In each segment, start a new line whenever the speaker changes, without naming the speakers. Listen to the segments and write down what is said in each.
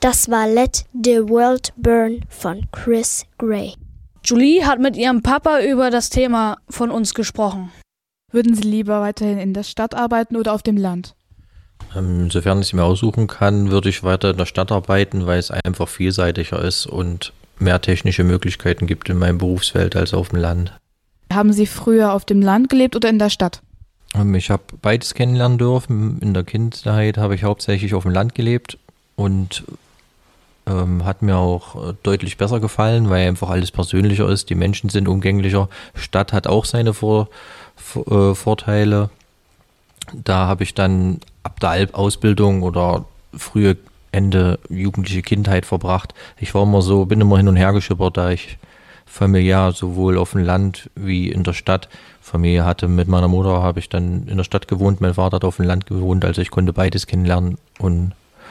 Das war Let the World Burn von Chris Gray.
Julie hat mit ihrem Papa über das Thema von uns gesprochen.
Würden Sie lieber weiterhin in der Stadt arbeiten oder auf dem Land?
Sofern ich es mir aussuchen kann, würde ich weiter in der Stadt arbeiten, weil es einfach vielseitiger ist und mehr technische Möglichkeiten gibt in meinem Berufsfeld als auf dem Land.
Haben Sie früher auf dem Land gelebt oder in der Stadt?
Ich habe beides kennenlernen dürfen. In der Kindheit habe ich hauptsächlich auf dem Land gelebt und hat mir auch deutlich besser gefallen, weil einfach alles persönlicher ist. Die Menschen sind umgänglicher. Stadt hat auch seine Vorteile. Da habe ich dann ab der Ausbildung oder frühe Ende jugendliche Kindheit verbracht. Ich war bin immer hin und her geschippert, da ich familiär sowohl auf dem Land wie in der Stadt Familie hatte. Mit meiner Mutter habe ich dann in der Stadt gewohnt, mein Vater hat auf dem Land gewohnt, also ich konnte beides kennenlernen und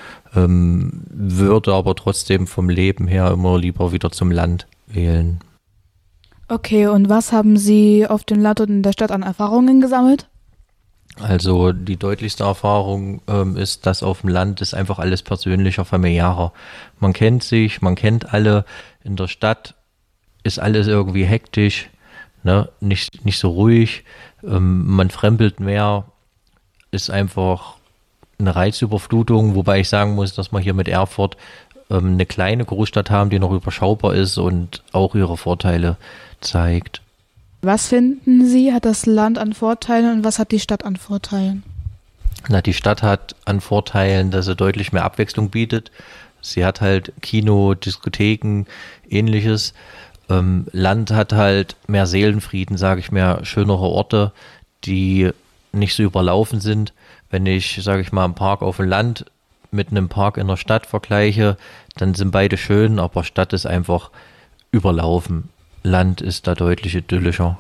würde aber trotzdem vom Leben her immer lieber wieder zum Land wählen.
Okay, und was haben Sie auf dem Land und in der Stadt an Erfahrungen gesammelt?
Also die deutlichste Erfahrung ist, dass auf dem Land ist einfach alles persönlicher, familiärer. Man kennt sich, man kennt alle. In der Stadt ist alles irgendwie hektisch, ne? Nicht so ruhig. Man fremdelt mehr, ist einfach eine Reizüberflutung, wobei ich sagen muss, dass wir hier mit Erfurt eine kleine Großstadt haben, die noch überschaubar ist und auch ihre Vorteile zeigt.
Was finden Sie, hat das Land an Vorteilen und was hat die Stadt an Vorteilen?
Die Stadt hat an Vorteilen, dass sie deutlich mehr Abwechslung bietet. Sie hat halt Kino, Diskotheken, ähnliches. Land hat halt mehr Seelenfrieden, sage ich mehr schönere Orte, die nicht so überlaufen sind. Wenn ich, sage ich mal, einen Park auf dem Land mit einem Park in der Stadt vergleiche, dann sind beide schön, aber Stadt ist einfach überlaufen. Land ist da deutlich idyllischer.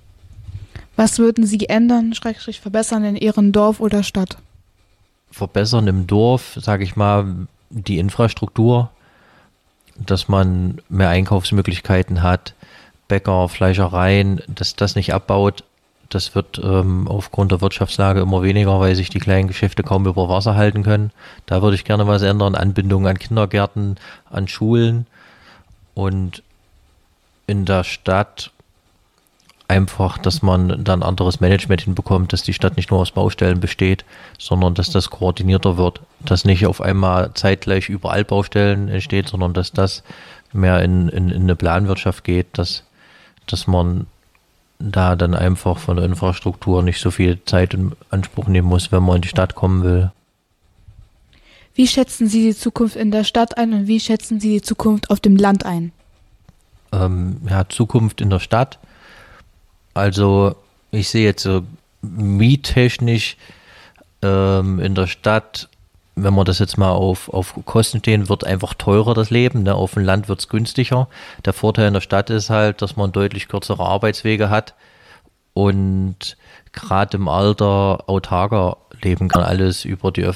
Was würden Sie ändern, / verbessern in Ihrem Dorf oder Stadt?
Verbessern im Dorf, sage ich mal, die Infrastruktur, dass man mehr Einkaufsmöglichkeiten hat, Bäcker, Fleischereien, dass das nicht abbaut. Das wird aufgrund der Wirtschaftslage immer weniger, weil sich die kleinen Geschäfte kaum über Wasser halten können. Da würde ich gerne was ändern, Anbindung an Kindergärten, an Schulen und in der Stadt einfach, dass man dann anderes Management hinbekommt, dass die Stadt nicht nur aus Baustellen besteht, sondern dass das koordinierter wird, dass nicht auf einmal zeitgleich überall Baustellen entsteht, sondern dass das mehr in eine Planwirtschaft geht, dass man da dann einfach von der Infrastruktur nicht so viel Zeit in Anspruch nehmen muss, wenn man in die Stadt kommen will.
Wie schätzen Sie die Zukunft in der Stadt ein und wie schätzen Sie die Zukunft auf dem Land ein?
Zukunft in der Stadt. Also ich sehe jetzt so miettechnisch in der Stadt, wenn man das jetzt mal auf Kosten stehen, wird einfach teurer das Leben. Ne? Auf dem Land wird es günstiger. Der Vorteil in der Stadt ist halt, dass man deutlich kürzere Arbeitswege hat und gerade im Alter autarker leben kann, alles über die